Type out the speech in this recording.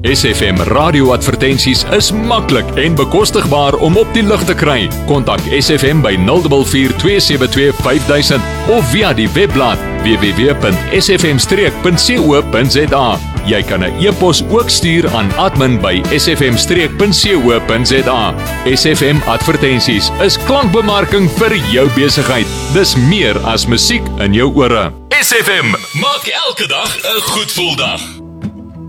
SFM radioadvertensies is maklik en bekostigbaar om op die lug te kry. Kontak SFM by 044 272 5000 of via die webblad www.sfm-streek.co.za. Jy kan 'n e-pos ook stuur aan admin@sfm-streek.co.za. SFM advertensies is klankbemarking vir jou besigheid. Dis meer as musiek in jou ore. SFM maak elke dag 'n goed gevoel dag.